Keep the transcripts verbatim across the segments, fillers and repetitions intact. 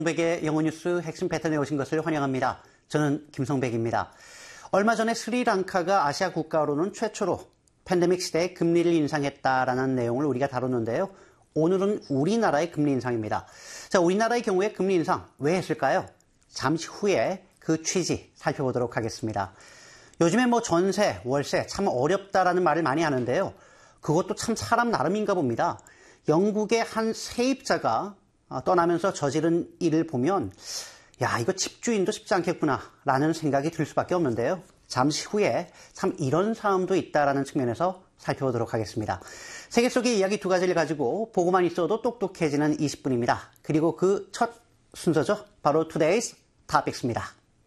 김성백의 영어 뉴스 핵심 패턴에 오신 것을 환영합니다. 저는 김성백입니다. 얼마 전에 스리랑카가 아시아 국가로는 최초로 팬데믹 시대에 금리를 인상했다라는 내용을 우리가 다뤘는데요. 오늘은 우리나라의 금리 인상입니다. 자, 우리나라의 경우에 금리 인상 왜 했을까요? 잠시 후에 그 취지 살펴보도록 하겠습니다. 요즘에 뭐 전세, 월세 참 어렵다라는 말을 많이 하는데요. 그것도 참 사람 나름인가 봅니다. 영국의 한 세입자가 떠나면서 저지른 일을 보면 야, 이거 집주인도 쉽지 않겠구나 라는 생각이 들 수밖에 없는데요. 잠시 후에 참 이런 사람도 있다라는 측면에서 살펴보도록 하겠습니다. 세계 속의 이야기 두 가지를 가지고 보고만 있어도 똑똑해지는 이십 분입니다. 그리고 그 첫 순서죠. 바로 Today's Topics입니다.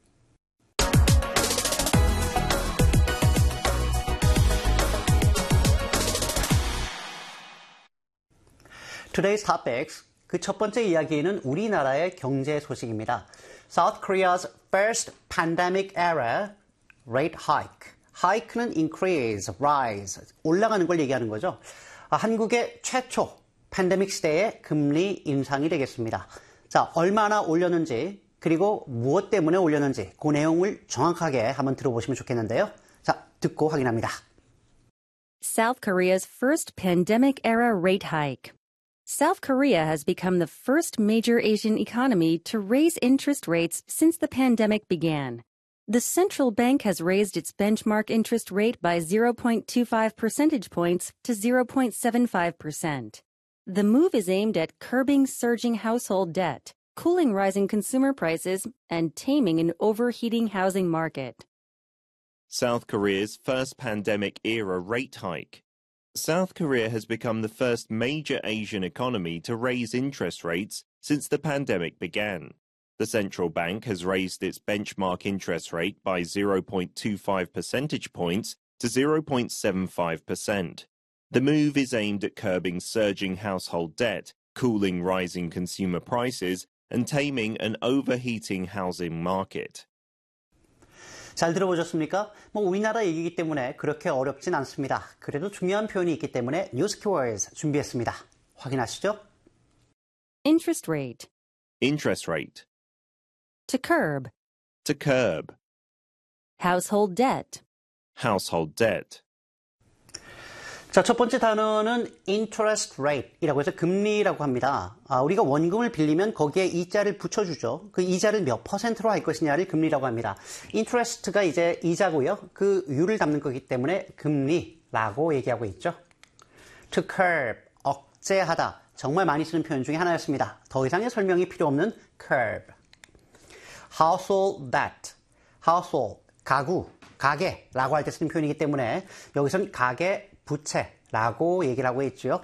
Today's Topics, 그 첫 번째 이야기는 우리나라의 경제 소식입니다. South Korea's first pandemic era rate hike. hike는 increase, rise, 올라가는 걸 얘기하는 거죠. 아, 한국의 최초 팬데믹 시대의 금리 인상이 되겠습니다. 자, 얼마나 올렸는지 그리고 무엇 때문에 올렸는지 그 내용을 정확하게 한번 들어보시면 좋겠는데요. 자, 듣고 확인합니다. South Korea's first pandemic era rate hike. South Korea has become the first major Asian economy to raise interest rates since the pandemic began. The central bank has raised its benchmark interest rate by zero point two five percentage points to zero point seven five percent. The move is aimed at curbing surging household debt, cooling rising consumer prices, and taming an overheating housing market. South Korea's first pandemic-era rate hike. South Korea has become the first major Asian economy to raise interest rates since the pandemic began. The central bank has raised its benchmark interest rate by zero point two five percentage points to zero point seven five percent. The move is aimed at curbing surging household debt, cooling rising consumer prices, and taming an overheating housing market. 잘 들어보셨습니까? 뭐 우리나라 얘기이기 때문에 그렇게 어렵진 않습니다. 그래도 중요한 표현이 있기 때문에 뉴스 키워드 준비했습니다. 확인하시죠. Interest rate. Interest rate. To curb. To curb. Household debt. Household debt. 자, 첫 번째 단어는 interest rate이라고 해서 금리라고 합니다. 아, 우리가 원금을 빌리면 거기에 이자를 붙여주죠. 그 이자를 몇 퍼센트로 할 것이냐를 금리라고 합니다. interest가 이제 이자고요. 그 유를 담는 거기 때문에 금리라고 얘기하고 있죠. To curb, 억제하다. 정말 많이 쓰는 표현 중에 하나였습니다. 더 이상의 설명이 필요 없는 curb. Household debt. Household, 가구, 가게라고 할 때 쓰는 표현이기 때문에 여기서는 가게 부채라고 얘기를 하고 있죠.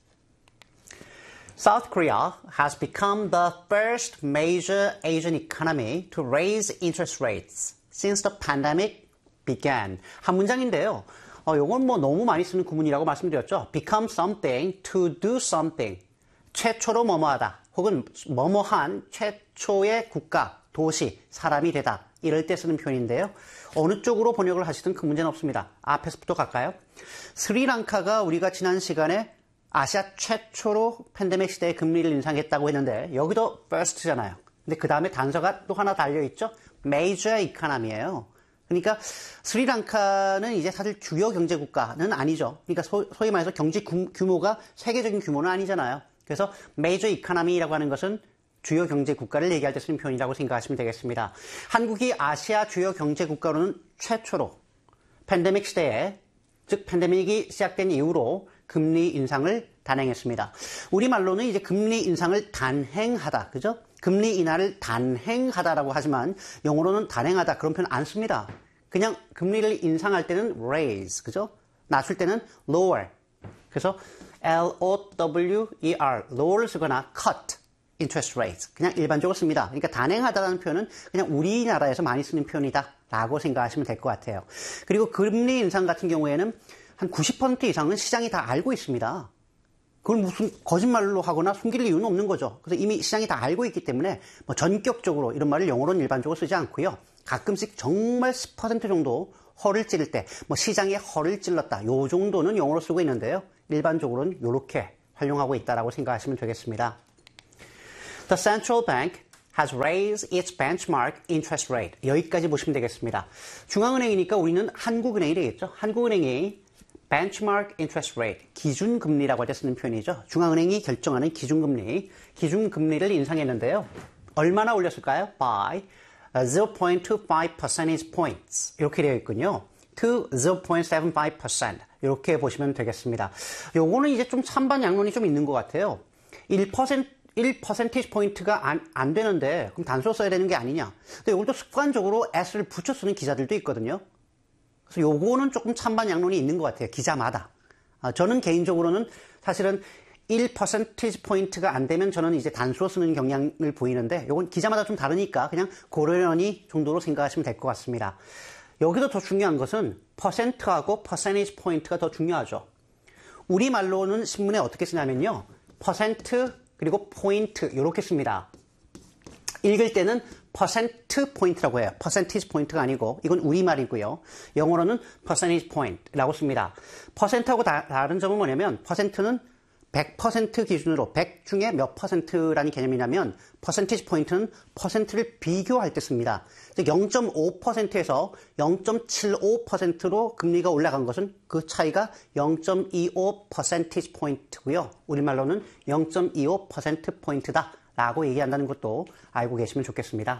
South Korea has become the first major Asian economy to raise interest rates since the pandemic began. 한 문장인데요. 어, 이건 뭐 너무 많이 쓰는 구문이라고 말씀드렸죠. Become something to do something. 최초로 뭐뭐하다. 혹은 뭐뭐한 최초의 국가, 도시, 사람이 되다. 이럴 때 쓰는 표현인데요. 어느 쪽으로 번역을 하시든 그 문제는 없습니다. 앞에서부터 갈까요? 스리랑카가 우리가 지난 시간에 아시아 최초로 팬데믹 시대에 금리를 인상했다고 했는데 여기도 first잖아요. 근데 그 다음에 단서가 또 하나 달려있죠. major economy예요. 그러니까 스리랑카는 이제 사실 주요 경제 국가는 아니죠. 그러니까 소, 소위 말해서 경제 규모가 세계적인 규모는 아니잖아요. 그래서 major economy라고 하는 것은 주요 경제 국가를 얘기할 때 쓰는 표현이라고 생각하시면 되겠습니다. 한국이 아시아 주요 경제 국가로는 최초로 팬데믹 시대에, 즉 팬데믹이 시작된 이후로 금리 인상을 단행했습니다. 우리말로는 이제 금리 인상을 단행하다, 그죠? 금리 인하를 단행하다라고 하지만 영어로는 단행하다 그런 표현 안 씁니다. 그냥 금리를 인상할 때는 raise, 그죠? 낮출 때는 lower. 그래서 L O W E R, lower를 쓰거나 cut. interest rate. 그냥 일반적으로 씁니다. 그러니까 단행하다라는 표현은 그냥 우리나라에서 많이 쓰는 표현이다라고 생각하시면 될 것 같아요. 그리고 금리 인상 같은 경우에는 한 구십 퍼센트 이상은 시장이 다 알고 있습니다. 그걸 무슨 거짓말로 하거나 숨길 이유는 없는 거죠. 그래서 이미 시장이 다 알고 있기 때문에 뭐 전격적으로 이런 말을 영어로는 일반적으로 쓰지 않고요. 가끔씩 정말 십 퍼센트 정도 허를 찌를 때, 뭐 시장에 허를 찔렀다. 요 정도는 영어로 쓰고 있는데요. 일반적으로는 이렇게 활용하고 있다라고 생각하시면 되겠습니다. The central bank has raised its benchmark interest rate. 여기까지 보시면 되겠습니다. 중앙은행이니까 우리는 한국은행이 되겠죠. 한국은행이 benchmark interest rate, 기준금리라고 할 때 쓰는 표현이죠. 중앙은행이 결정하는 기준금리, 기준금리를 인상했는데요. 얼마나 올렸을까요? By zero point two five percentage points. 이렇게 되어 있군요. to zero point seven five percent. 이렇게 보시면 되겠습니다. 요거는 이제 좀 찬반 양론이 좀 있는 것 같아요. 일 퍼센트 일 퍼센티지 포인트가 안, 안 되는데 그럼 단수로 써야 되는 게 아니냐. 근데 이것도 습관적으로 s를 붙여 쓰는 기자들도 있거든요. 그래서 요거는 조금 찬반 양론이 있는 것 같아요. 기자마다. 아, 저는 개인적으로는 사실은 일 퍼센티지 포인트가 안 되면 저는 이제 단수로 쓰는 경향을 보이는데 요건 기자마다 좀 다르니까 그냥 고려연이 정도로 생각하시면 될 것 같습니다. 여기서 더 중요한 것은 퍼센트하고 퍼센티지 포인트가 더 중요하죠. 우리말로는 신문에 어떻게 쓰냐면요. 퍼센트 그리고 포인트 이렇게 씁니다. 읽을 때는 퍼센트 포인트라고 해요. 퍼센티지 포인트가 아니고 이건 우리말이고요. 영어로는 퍼센티지 포인트라고 씁니다. 퍼센트하고 다, 다른 점은 뭐냐면 퍼센트는 백 퍼센트 기준으로 백 중에 몇 퍼센트라는 개념이냐면 퍼센티지 포인트는 퍼센트를 비교할 때 씁니다. 즉 영 점 오 퍼센트에서 영 점 칠오 퍼센트로 금리가 올라간 것은 그 차이가 영 점 이오 퍼센티지 포인트고요. 우리말로는 영 점 이오 퍼센트 포인트다 라고 얘기한다는 것도 알고 계시면 좋겠습니다.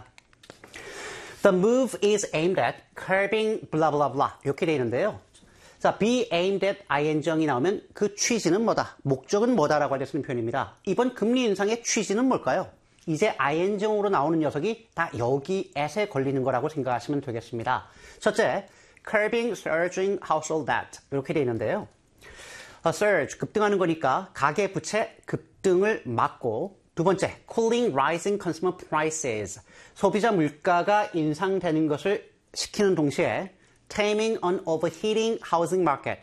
The move is aimed at curbing blah blah blah 이렇게 되어 있는데요. 자, be aimed at ing이 나오면 그 취지는 뭐다? 목적은 뭐다라고 할 때 쓰는 표현입니다. 이번 금리 인상의 취지는 뭘까요? 이제 ing으로 나오는 녀석이 다 여기 at에 걸리는 거라고 생각하시면 되겠습니다. 첫째, curbing surging household debt 이렇게 되어 있는데요. A surge, 급등하는 거니까 가계 부채 급등을 막고 두 번째, cooling rising consumer prices, 소비자 물가가 인상되는 것을 시키는 동시에 taming an overheating housing market,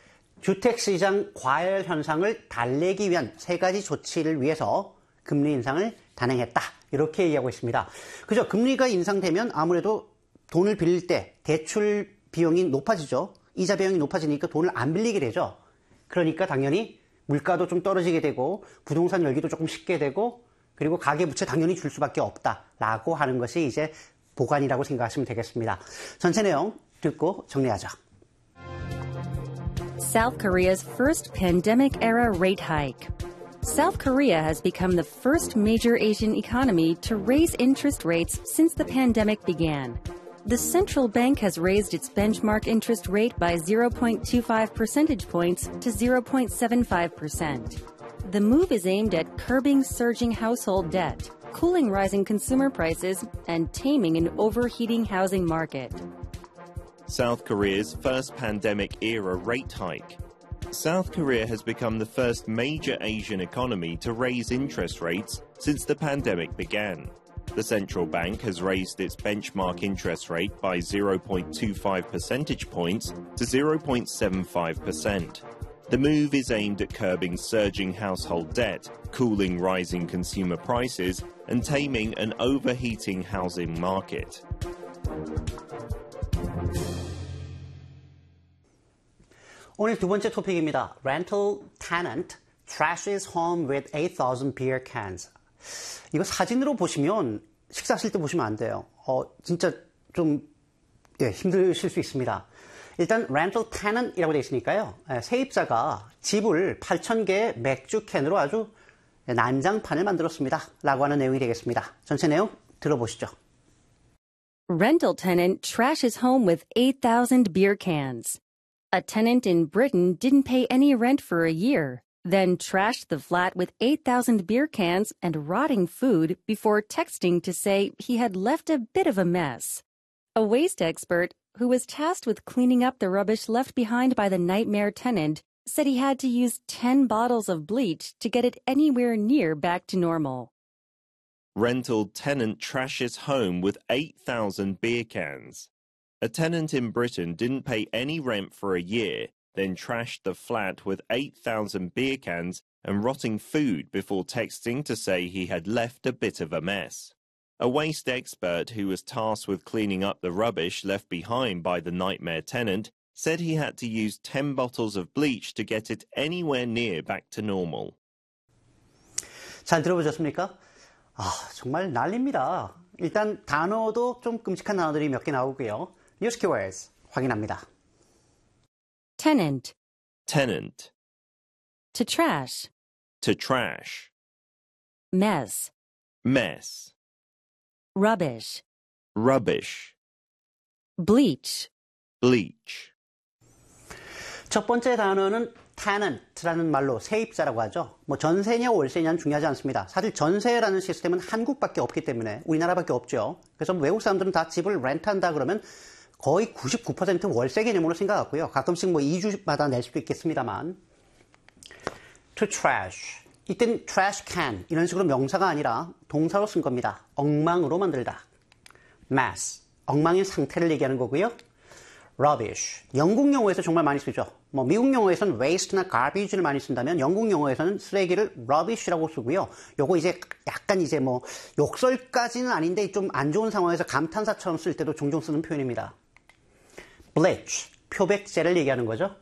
주택시장 과열 현상을 달래기 위한 세 가지 조치를 위해서 금리 인상을 단행했다. 이렇게 얘기하고 있습니다. 그죠? 금리가 인상되면 아무래도 돈을 빌릴 때 대출 비용이 높아지죠. 이자 비용이 높아지니까 돈을 안 빌리게 되죠. 그러니까 당연히 물가도 좀 떨어지게 되고 부동산 열기도 조금 식게 되고 그리고 가계부채 당연히 줄 수밖에 없다라고 하는 것이 이제 보관이라고 생각하시면 되겠습니다. 전체 내용 듣고 정리하죠. South Korea's first pandemic-era rate hike. South Korea has become the first major Asian economy to raise interest rates since the pandemic began. The central bank has raised its benchmark interest rate by zero point two five percentage points to zero point seven five percent. The move is aimed at curbing surging household debt, cooling rising consumer prices, and taming an overheating housing market. South Korea's first pandemic-era rate hike. South Korea has become the first major Asian economy to raise interest rates since the pandemic began. The central bank has raised its benchmark interest rate by zero point two five percentage points to zero point seven five percent. The move is aimed at curbing surging household debt, cooling rising consumer prices, and taming an overheating housing market. 오늘 두 번째 토픽입니다. Rental tenant trashes home with eight thousand beer cans. 이거 사진으로 보시면 식사하실 때 보시면 안 돼요. 어, 진짜 좀 예, 힘드실 수 있습니다. 일단 rental tenant이라고 되어 있으니까요. 세입자가 집을 팔천 개의 맥주 캔으로 아주 난장판을 만들었습니다. 라고 하는 내용이 되겠습니다. 전체 내용 들어보시죠. Rental tenant trashes home with eight thousand beer cans. A tenant in Britain didn't pay any rent for a year, then trashed the flat with eight thousand beer cans and rotting food before texting to say he had left a bit of a mess. A waste expert, who was tasked with cleaning up the rubbish left behind by the nightmare tenant, said he had to use ten bottles of bleach to get it anywhere near back to normal. Rental tenant trashes home with eight thousand beer cans. A tenant in Britain didn't pay any rent for a year, then trashed the flat with eight thousand beer cans and rotting food before texting to say he had left a bit of a mess. A waste expert who was tasked with cleaning up the rubbish left behind by the nightmare tenant said he had to use ten bottles of bleach to get it anywhere near back to normal. 잘 들어보셨습니까? 아, 정말 난립니다. 일단 단어도 좀 끔찍한 단어들이 몇 개 나오고요. 뉴스 키워드스 확인합니다. Tenant. Tenant. To trash. To trash. Mess. Mess. Rubbish. Rubbish. Bleach. Bleach. 첫 번째 단어는 tenant라는 말로 세입자라고 하죠. 뭐 전세냐 월세냐는 중요하지 않습니다. 사실 전세라는 시스템은 한국밖에 없기 때문에 우리나라밖에 없죠. 그래서 외국 사람들은 다 집을 렌트한다 그러면 거의 구십구 퍼센트 월세 개념으로 생각하고요. 가끔씩 뭐 이 주마다 낼 수도 있겠습니다만. To trash. 이땐 trash can 이런 식으로 명사가 아니라 동사로 쓴 겁니다. 엉망으로 만들다. mess. 엉망인 상태를 얘기하는 거고요. rubbish. 영국 영어에서 정말 많이 쓰죠. 뭐 미국 영어에서는 waste나 garbage를 많이 쓴다면 영국 영어에서는 쓰레기를 rubbish라고 쓰고요. 요거 이제 약간 이제 뭐 욕설까지는 아닌데 좀 안 좋은 상황에서 감탄사처럼 쓸 때도 종종 쓰는 표현입니다. bleach. 표백제를 얘기하는 거죠.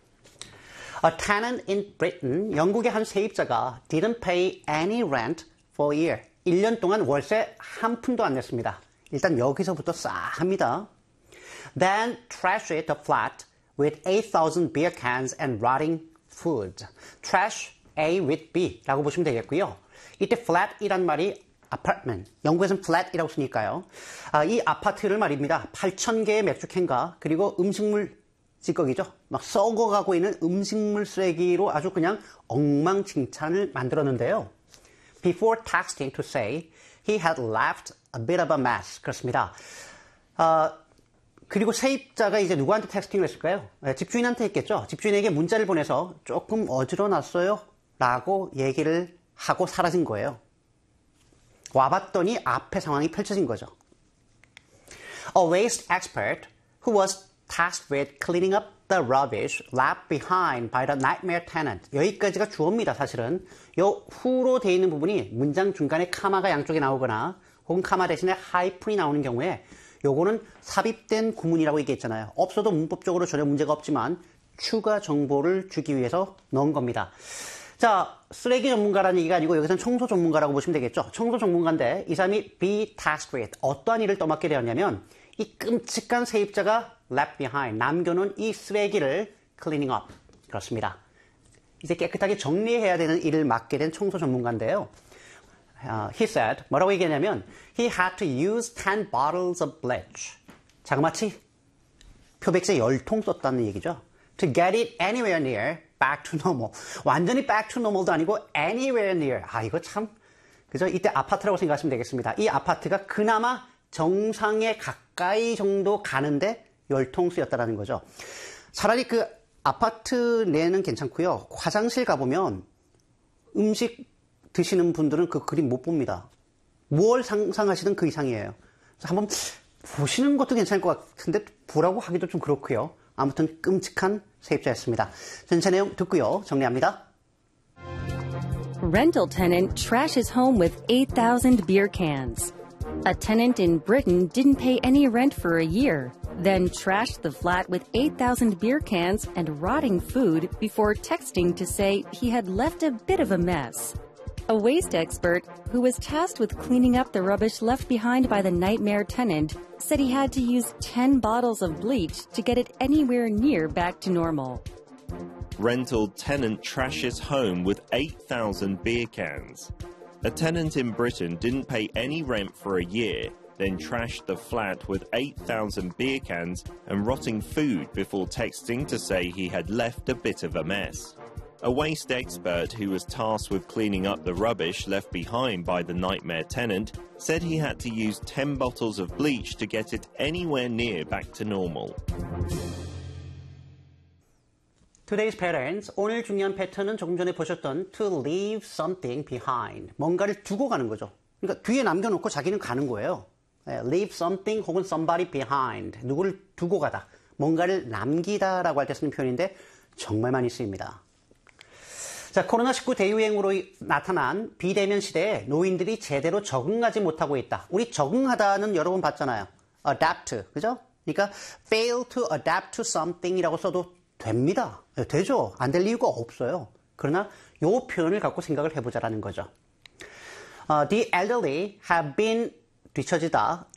A tenant in Britain. 영국의 한 세입자가 didn't pay any rent for a year. 일 년 동안 월세 한 푼도 안 냈습니다. 일단 여기서부터 싸합니다. Then trashed the flat with eight thousand beer cans and rotting food. Trash A with B 라고 보시면 되겠고요. 이때 flat이란 말이 apartment. 영국에서는 flat이라고 쓰니까요. 아, 이 아파트를 말입니다. 팔천 개의 맥주캔과 그리고 음식물 찌꺼기죠. 막 썩어가고 있는 음식물 쓰레기로 아주 그냥 엉망진창을 만들었는데요. Before texting to say he had left a bit of a mess. 그렇습니다. 아, 그리고 세입자가 이제 누구한테 텍스팅을 했을까요? 네, 집주인한테 했겠죠. 집주인에게 문자를 보내서 조금 어지러놨어요 라고 얘기를 하고 사라진 거예요. 와봤더니 앞에 상황이 펼쳐진 거죠. A waste expert who was tasked with cleaning up the rubbish left behind by the nightmare tenant. 여기까지가 주어입니다, 사실은. 요 후로 되어 있는 부분이 문장 중간에 카마가 양쪽에 나오거나 혹은 카마 대신에 하이픈이 나오는 경우에 요거는 삽입된 구문이라고 얘기했잖아요. 없어도 문법적으로 전혀 문제가 없지만 추가 정보를 주기 위해서 넣은 겁니다. 자, 쓰레기 전문가라는 얘기가 아니고 여기서는 청소 전문가라고 보시면 되겠죠. 청소 전문가인데 이 사람이 be tasked with 어떠한 일을 떠맡게 되었냐면 이 끔찍한 세입자가 left behind 남겨놓은 이 쓰레기를 cleaning up 그렇습니다. 이제 깨끗하게 정리해야 되는 일을 맡게 된 청소 전문가인데요. Uh, he said 뭐라고 얘기하냐면 he had to use ten bottles of bleach. 자그마치 표백제 열 통 썼다는 얘기죠. To get it anywhere near back to normal. 완전히 back to normal도 아니고 anywhere near. 아 이거 참 그죠? 이때 아파트라고 생각하시면 되겠습니다. 이 아파트가 그나마 정상에 가까이 정도 가는데 열 통 쓰였다라는 거죠. 차라리 그 아파트 내는 괜찮고요. 화장실 가보면 음식 드시는 분들은 그 그림 못 봅니다. 뭘 상상하시든 그 이상이에요. 그래서 한번 보시는 것도 괜찮을 것 같은데 보라고 하기도 좀 그렇고요. 아무튼 끔찍한 세입자였습니다. 전체 내용 듣고요. 정리합니다. Rental tenant trashes home with eight thousand beer cans. A tenant in Britain didn't pay any rent for a year, then trashed the flat with eight thousand beer cans and rotting food before texting to say he had left a bit of a mess. A waste expert who was tasked with cleaning up the rubbish left behind by the nightmare tenant said he had to use ten bottles of bleach to get it anywhere near back to normal. Rental tenant trashes home with eight thousand beer cans. A tenant in Britain didn't pay any rent for a year, then trashed the flat with eight thousand beer cans and rotting food before texting to say he had left a bit of a mess. A waste expert who was tasked with cleaning up the rubbish left behind by the nightmare tenant said he had to use ten bottles of bleach to get it anywhere near back to normal. Today's patterns. 오늘 중요한 패턴은 조금 전에 보셨던 to leave something behind. 뭔가를 두고 가는 거죠. 그러니까 뒤에 남겨놓고 자기는 가는 거예요. leave something 혹은 somebody behind. 누구를 두고 가다. 뭔가를 남기다라고 할 때 쓰는 표현인데 정말 많이 쓰입니다. 자, 코로나십구 대유행으로 나타난 비대면 시대에 노인들이 제대로 적응하지 못하고 있다. 우리 적응하다는 여러 번 봤잖아요. adapt, 그죠? 그러니까 fail to adapt to something이라고 써도 됩니다. 되죠. 안 될 이유가 없어요. 그러나 이 표현을 갖고 생각을 해보자라는 거죠. Uh, the elderly have been 뒤처지다